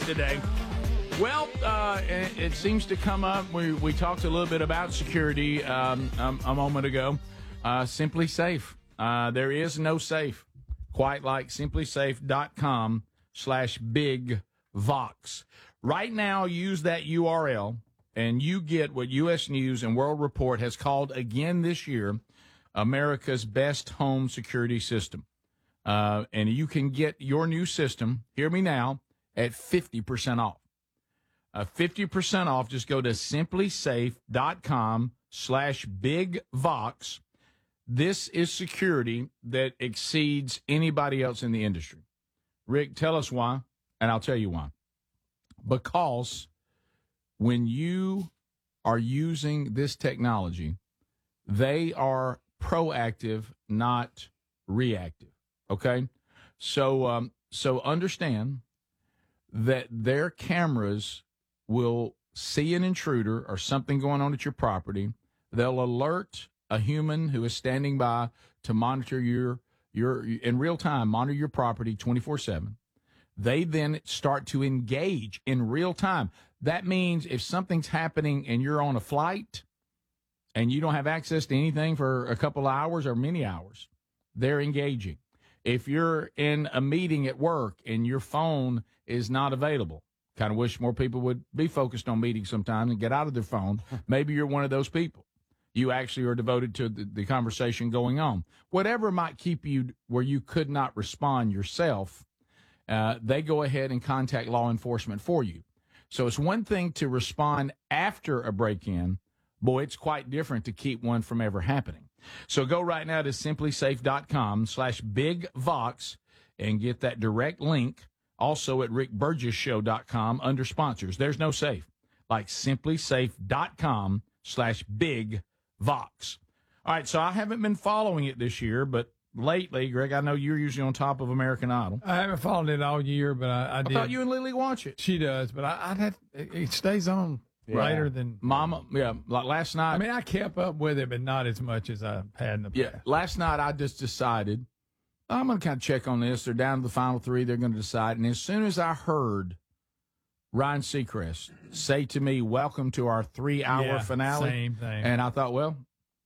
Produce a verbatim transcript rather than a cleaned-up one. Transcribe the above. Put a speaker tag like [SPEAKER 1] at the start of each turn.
[SPEAKER 1] today. Well, uh, it, it seems to come up. We, we talked a little bit about security um, um, a moment ago. Uh, Simply Safe. Uh, there is no safe quite like simplysafe.com slash big vox. Right now, use that U R L, and you get what U S News and World Report has called again this year America's best home security system. Uh, and you can get your new system, hear me now, at fifty percent off. Uh, fifty percent off. Just go to simplysafe.com slash big vox. This is security that exceeds anybody else in the industry. Rick, tell us why, and I'll tell you why. Because when you are using this technology, they are proactive, not reactive. Okay? So, um, so understand that their cameras will see an intruder or something going on at your property. They'll alert a human who is standing by to monitor your, your in real time, monitor your property twenty-four seven. They then start to engage in real time. That means if something's happening and you're on a flight and you don't have access to anything for a couple of hours or many hours, they're engaging. If you're in a meeting at work and your phone is not available, kind of wish more people would be focused on meetings sometimes and get out of their phone. Maybe you're one of those people. You actually are devoted to the, the conversation going on. Whatever might keep you where you could not respond yourself, uh, they go ahead and contact law enforcement for you. So it's one thing to respond after a break-in. Boy, it's quite different to keep one from ever happening. So go right now to simplysafe.com slash big vox and get that direct link. Also at rick burgess show dot com under sponsors. There's no safe like simplysafe.com slash big vox. All right, so I haven't been following it this year, but lately, Greg, I know you're usually on top of American Idol.
[SPEAKER 2] I haven't followed it all year, but I, I,
[SPEAKER 1] I
[SPEAKER 2] did.
[SPEAKER 1] thought you and Lily watch it.
[SPEAKER 2] She does, but I, I'd have it, it stays on
[SPEAKER 1] Yeah.
[SPEAKER 2] later than
[SPEAKER 1] Mama. Yeah, like last night.
[SPEAKER 2] I mean, I kept up with it, but not as much as I had in the past.
[SPEAKER 1] Yeah, last night I just decided I'm going to kind of check on this. They're down to the final three. They're going to decide. And as soon as I heard Ryan Seacrest say to me, welcome to our three-hour
[SPEAKER 2] Yeah,
[SPEAKER 1] finale,
[SPEAKER 2] same thing.
[SPEAKER 1] and I thought, well,